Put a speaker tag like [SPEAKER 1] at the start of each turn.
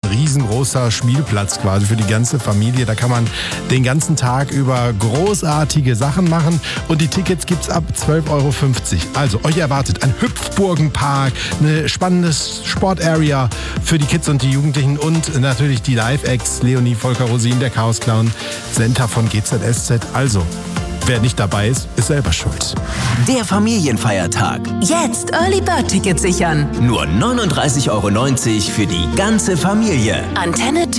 [SPEAKER 1] riesengroßer Spielplatz quasi für die ganze Familie. Da kann man den ganzen Tag über großartige Sachen machen und die Tickets gibt's ab 12,50 Euro. Also euch erwartet ein Hüpfburgenpark, eine spannende Sportarea für die Kids und die Jugendlichen und natürlich die Live-Acts Leonie, Volker Rosin, der Chaos-Clown, Senta von GZSZ. Also, wer nicht dabei ist, ist selber schuld.
[SPEAKER 2] Der Familienfeiertag.
[SPEAKER 3] Jetzt Early Bird Tickets sichern.
[SPEAKER 2] Nur 39,90 € für die ganze Familie.
[SPEAKER 3] Antenne